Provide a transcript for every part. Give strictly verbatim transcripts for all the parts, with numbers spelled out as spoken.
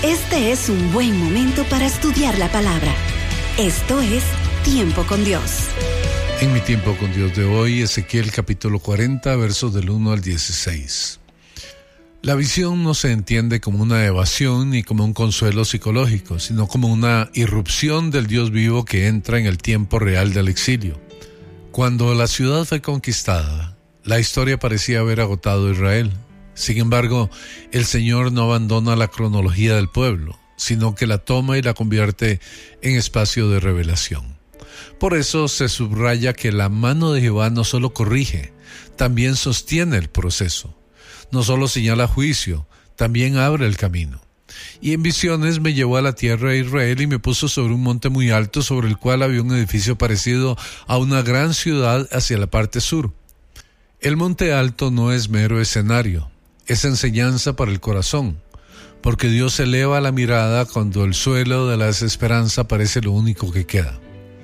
Este es un buen momento para estudiar la palabra. Esto es Tiempo con Dios. En mi tiempo con Dios de hoy, Ezequiel capítulo cuarenta, versos del uno al dieciséis. La visión no se entiende como una evasión ni como un consuelo psicológico, sino como una irrupción del Dios vivo que entra en el tiempo real del exilio. Cuando la ciudad fue conquistada, la historia parecía haber agotado a Israel. Sin embargo, el Señor no abandona la cronología del pueblo, sino que la toma y la convierte en espacio de revelación. Por eso se subraya que la mano de Jehová no solo corrige, también sostiene el proceso. No solo señala juicio, también abre el camino. Y en visiones me llevó a la tierra de Israel y me puso sobre un monte muy alto, sobre el cual había un edificio parecido a una gran ciudad hacia la parte sur. El monte alto no es mero escenario, es enseñanza para el corazón, porque Dios eleva la mirada cuando el suelo de la desesperanza parece lo único que queda.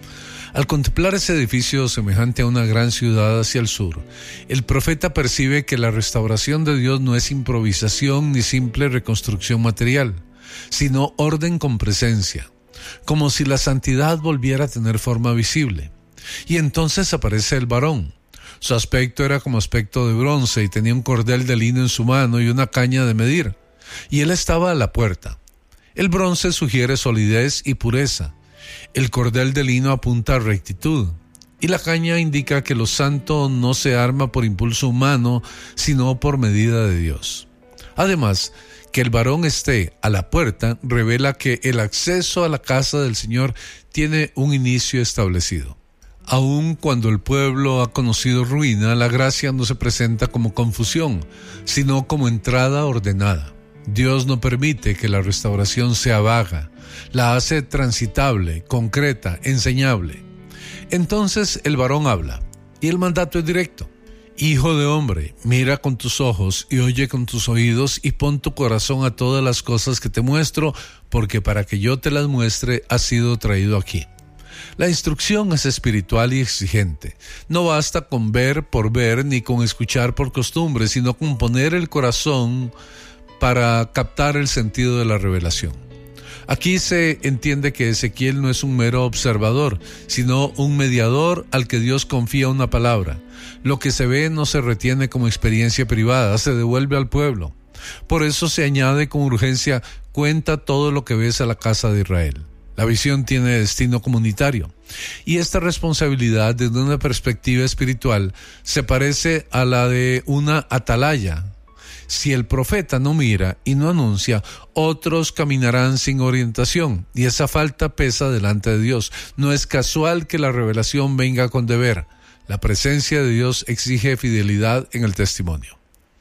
Al contemplar ese edificio semejante a una gran ciudad hacia el sur, el profeta percibe que la restauración de Dios no es improvisación ni simple reconstrucción material, sino orden con presencia, como si la santidad volviera a tener forma visible. Y entonces aparece el varón. Su aspecto era como aspecto de bronce y tenía un cordel de lino en su mano y una caña de medir. Y él estaba a la puerta. El bronce sugiere solidez y pureza. El cordel de lino apunta a rectitud, y la caña indica que lo santo no se arma por impulso humano, sino por medida de Dios. Además, que el varón esté a la puerta revela que el acceso a la casa del Señor tiene un inicio establecido. Aun cuando el pueblo ha conocido ruina, la gracia no se presenta como confusión, sino como entrada ordenada. Dios no permite que la restauración sea vaga, la hace transitable, concreta, enseñable. Entonces el varón habla, y el mandato es directo. Hijo de hombre, mira con tus ojos y oye con tus oídos y pon tu corazón a todas las cosas que te muestro, porque para que yo te las muestre has sido traído aquí. La instrucción es espiritual y exigente. No basta con ver por ver ni con escuchar por costumbre, sino con poner el corazón para captar el sentido de la revelación. Aquí se entiende que Ezequiel no es un mero observador, sino un mediador al que Dios confía una palabra. Lo que se ve no se retiene como experiencia privada, se devuelve al pueblo. Por eso se añade con urgencia: cuenta todo lo que ves a la casa de Israel. La visión tiene destino comunitario, y esta responsabilidad desde una perspectiva espiritual se parece a la de una atalaya. Si el profeta no mira y no anuncia, otros caminarán sin orientación, y esa falta pesa delante de Dios. No es casual que la revelación venga con deber. La presencia de Dios exige fidelidad en el testimonio.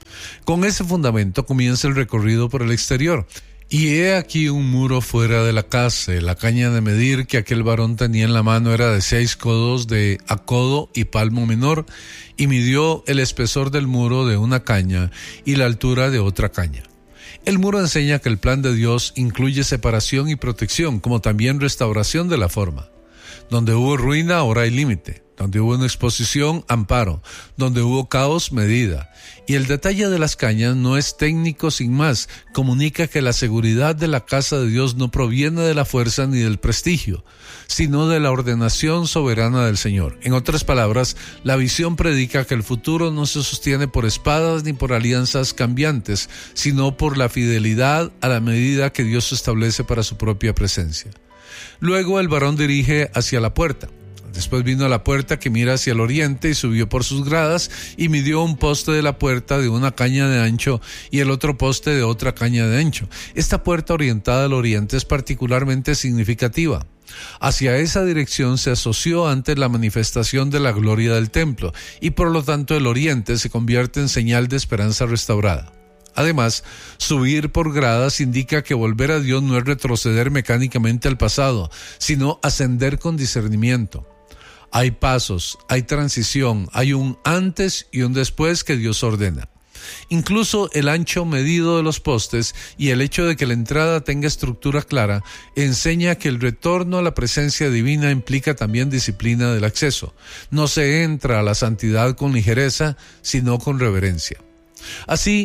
Con ese fundamento comienza el recorrido por el exterior. Y he aquí un muro fuera de la casa. La caña de medir que aquel varón tenía en la mano era de seis codos de a codo y palmo menor, y midió el espesor del muro de una caña y la altura de otra caña. El muro enseña que el plan de Dios incluye separación y protección, como también restauración de la forma. Donde hubo ruina, ahora hay límite. Donde hubo una exposición, amparo. Donde hubo caos, medida. Y el detalle de las cañas no es técnico sin más. Comunica que la seguridad de la casa de Dios no proviene de la fuerza ni del prestigio, sino de la ordenación soberana del Señor. En otras palabras, la visión predica que el futuro no se sostiene por espadas ni por alianzas cambiantes, sino por la fidelidad a la medida que Dios establece para su propia presencia. Luego el varón dirige hacia la puerta. Después vino a la puerta que mira hacia el oriente y subió por sus gradas y midió un poste de la puerta de una caña de ancho y el otro poste de otra caña de ancho. Esta puerta orientada al oriente es particularmente significativa. Hacia esa dirección se asoció antes la manifestación de la gloria del templo, y por lo tanto el oriente se convierte en señal de esperanza restaurada. Además, subir por gradas indica que volver a Dios no es retroceder mecánicamente al pasado, sino ascender con discernimiento. Hay pasos, hay transición, hay un antes y un después que Dios ordena. Incluso el ancho medido de los postes y el hecho de que la entrada tenga estructura clara enseña que el retorno a la presencia divina implica también disciplina del acceso. No se entra a la santidad con ligereza, sino con reverencia. Así,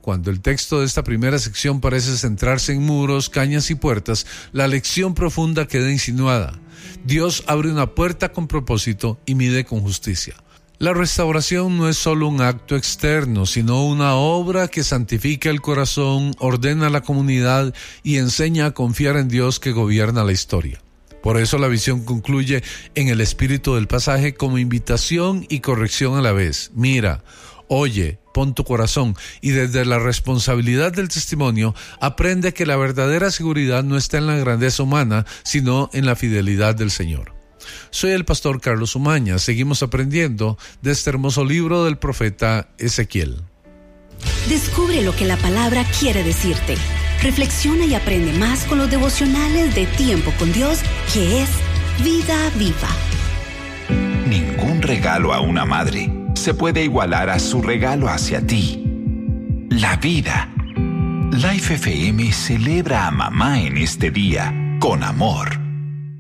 cuando el texto de esta primera sección parece centrarse en muros, cañas y puertas, la lección profunda queda insinuada. Dios abre una puerta con propósito y mide con justicia. La restauración no es solo un acto externo, sino una obra que santifica el corazón, ordena la comunidad y enseña a confiar en Dios que gobierna la historia. Por eso la visión concluye en el espíritu del pasaje como invitación y corrección a la vez. Mira, oye, pon tu corazón y desde la responsabilidad del testimonio aprende que la verdadera seguridad no está en la grandeza humana, sino en la fidelidad del Señor. Soy el pastor Carlos Umaña. Seguimos aprendiendo de este hermoso libro del profeta Ezequiel. Descubre lo que la palabra quiere decirte. Reflexiona y aprende más con los devocionales de Tiempo con Dios, que es Vida Viva. Ningún regalo a una madre se puede igualar a su regalo hacia ti. La vida. Life F M celebra a mamá en este día con amor.